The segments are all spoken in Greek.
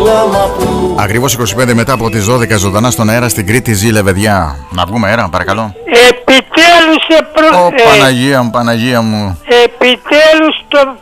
Ακριβώς 25 μετά από τις 12 ζωντανά στον αέρα στην Κρήτη ζει Λεβεδιά. Να βγούμε αέρα, παρακαλώ. Επιτέλους Παναγία μου, Παναγία μου. Επιτέλους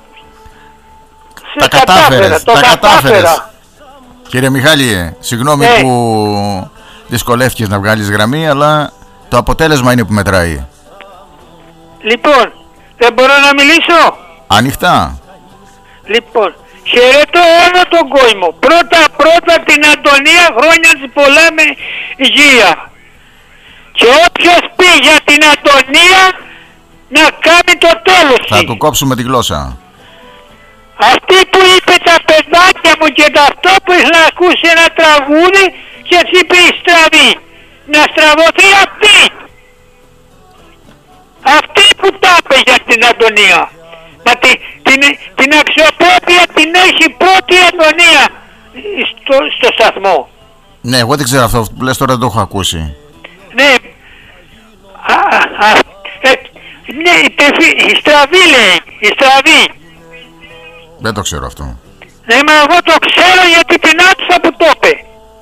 Τα κατάφερες. Κύριε Μιχάλη, συγγνώμη που δυσκολεύτηκες να βγάλεις γραμμή, αλλά το αποτέλεσμα είναι που μετράει. Λοιπόν, δεν μπορώ να μιλήσω. Ανοιχτά. Λοιπόν, χαιρετώ όλο τον κόσμο. Πρώτα την Αντωνία, χρόνια της πολλά με υγεία. Και όποιος πει για την Αντωνία να κάνει το τέλος. Θα του κόψουμε τη γλώσσα. Αυτή που είπε τα παιδάκια μου και τα αυτό που ήθελα να ακούσει ένα τραγούδι και έτσι είπε η στραβή. Να στραβωθεί αυτή. Αυτή που τα είπε για την Αντωνία. Μα την αξιοπρέπεια την έχει πρώτη Αντωνία στο σταθμό. Ναι, εγώ δεν ξέρω αυτό που λες τώρα, δεν το έχω ακούσει. Ναι. Η στραβή λέει. Η στραβή. Δεν το ξέρω αυτό. Ναι, μα εγώ το ξέρω γιατί την άκουσα που το είπε.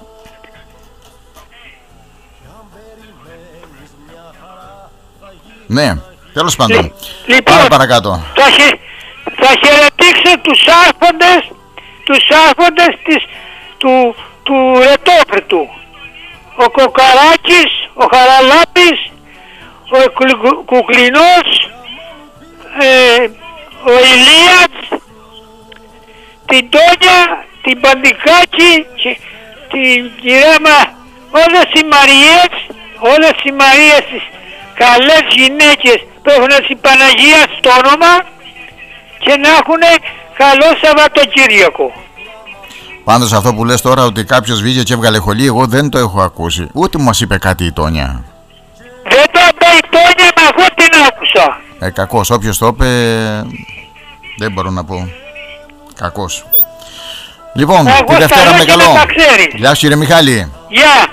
Ναι, τέλος πάντων. Λοιπόν, πάμε παρακάτω. Θα χαιρετήσω τους άρχοντες του Ρετόπρετου. Ο Κοκαράκης, ο Χαραλάπης, ο Κουκλινός, ο Ηλίας, την Τόνια, την Παντικάκη και την κυρία όλες οι Μαρίες τις καλές γυναίκες που έχουν η Παναγία στο όνομα και να έχουν καλό Σαββατοκύριακο. Πάντως αυτό που λες τώρα ότι κάποιος βγήκε και έβγαλε χολή, εγώ δεν το έχω ακούσει. Ούτε μου μας είπε κάτι η Τόνια. Δεν το είπε η Τόνια, μα εγώ την άκουσα. Κακός, όποιος το είπε δεν μπορώ να πω. Κακός. Λοιπόν, τη Δευτέρα με καλό. Γεια σου κύριε Μιχάλη. Γεια.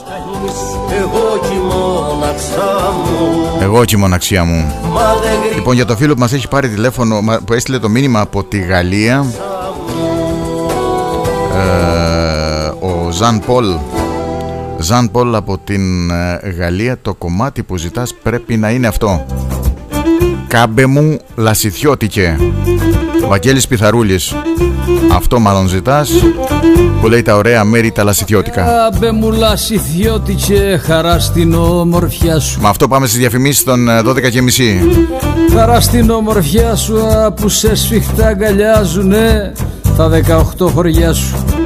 Εγώ και η μοναξιά μου. Λοιπόν, για το φίλο που μας έχει πάρει τηλέφωνο, που έστειλε το μήνυμα από τη Γαλλία, ο Ζαν Πολ από την Γαλλία, το κομμάτι που ζητάς πρέπει να είναι αυτό. Κάμπε μου λασιθιώτικε. Βαγγέλης Πιθαρούλης. Αυτό μάλλον ζητάς, που λέει τα ωραία μέρη τα λασιθιώτικα. Κάμπε μου λασιθιώτικε, χαρά στην ομορφιά σου. Με αυτό πάμε στις διαφημίσεις των 12:30. Χαρά στην ομορφιά σου που σε σφιχτά αγκαλιάζουνε τα 18 χωριά σου.